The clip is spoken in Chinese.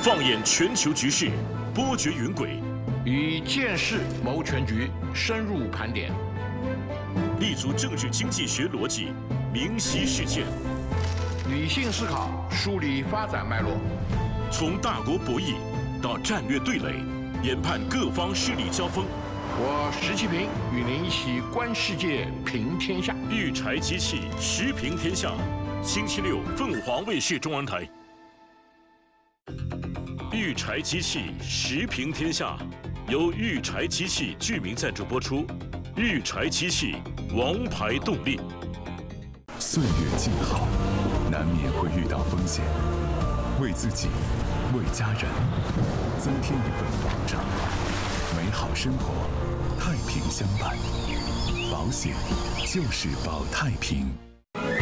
放眼全球局势，波谲云诡； 以见识谋全局，深入盘点； 立足政治经济学逻辑，明晰事件； 理性思考，梳理发展脉络； 从大国博弈到战略对垒，研判各方势力交锋。 我石其平与您一起观世界，平天下。 育柴机器时平天下，星期六凤凰卫视中文台。育柴机器时平天下，由育柴机器剧名赞助播出。育柴机器，王牌动力。 岁月静好，难免会遇到风险，为自己，为家人，增添一份保障。美好生活，太平相伴，保险就是保太平。